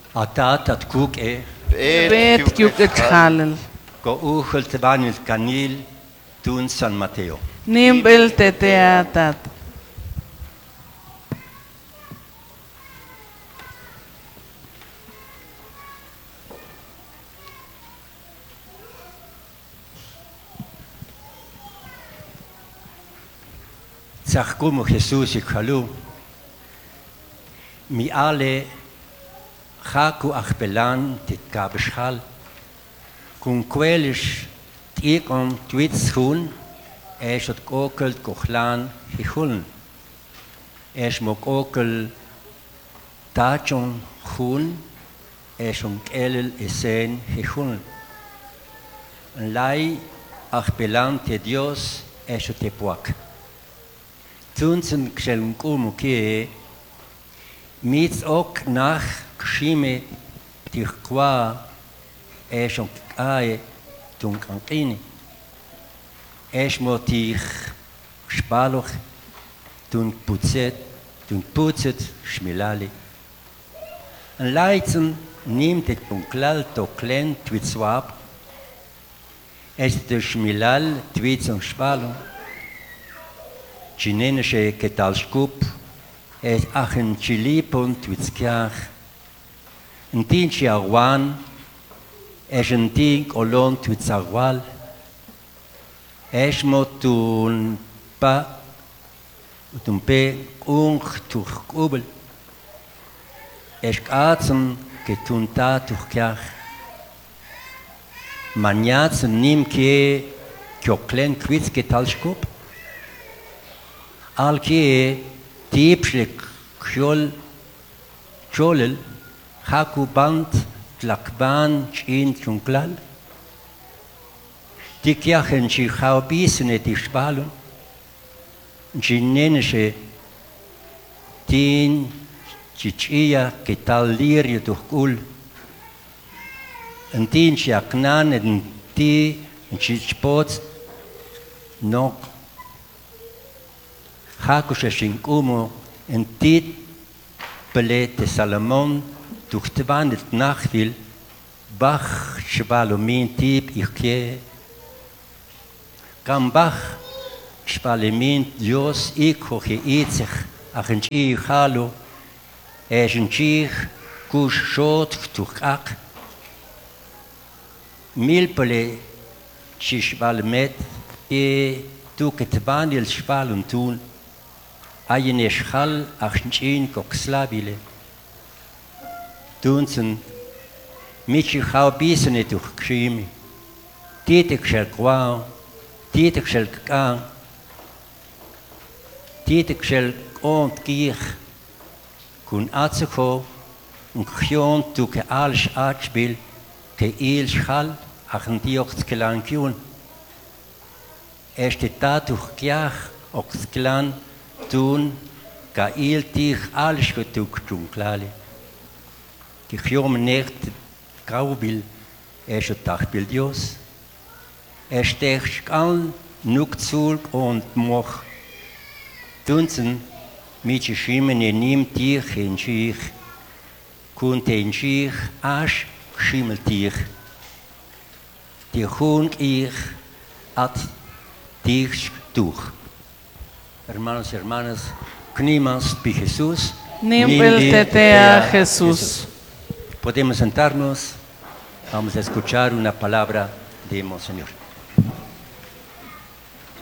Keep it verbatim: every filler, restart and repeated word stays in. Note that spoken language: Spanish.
Atat at kuk e Bet kiuket halal. go uchel tevanil kanil tun San Mateo. Nimbel teteatat. Zachkumu Jesus ikhalu mi ale chaku achbelan tit kabishal kun kwelish tikon twits hun esot kokel kochlan hihun es mok okel tachon hun esum kelel esen hihun lai achbelan te Dios esot epuak tunzen kshelm kumu ke mit ok nach kshime dich kwa esum ai tun kankini es motich spaloch tun putzet tun putzet schmilali en leiten nimmt het punklal to klen twitswap es de schmilal twitsung spalo chinenische ketalskup es achen chilipon twitskiach en tinchi arwan es en tink olon twitsarwal es motun pa utun pe ung tuch kubel es katzen getun ta tuch kiach manjatzen nim ke kyoklen kwitz ketalskup al ke tipschlik kjol cholel haku band tlakban chin chunklal die Kirchen die Chaubisene die Spalung Ginenische Tin Chichia Ketalirio durch Kul und Tin Chiaknan und Ti Chichpots noch Hakusche Shinkumo und Tit Belete Salomon durch die Wandelt Nachwil Bach Schwalomin Tip Ichke Gambach Spalemin Dios ikoche itzich achenchi halo ejenchi kush shot tukak milpele chishbalmet e tuketban el shbalun tun ayne shal achin kokslabile tunzen michi haubisene tukchimi titek shelkwa titek shelkan titek shel ont kiech kun atzeko un khion tu ke alsh atbil ke il schal achn diocht kelan kyun erste tatu kiach ox klan tun ka il dich alsh getuk tun klali ki khiom necht kaubil es tachbil Dios es stech kan nukzul und moch Tunzen mit Schimen nim dich in sich kunt in sich asch schimmelt dich die hund ich at dich durch hermanos hermanas knimas pi Jesús Nimbeltete a Jesús. Podemos sentarnos, vamos a escuchar una palabra de Monseñor.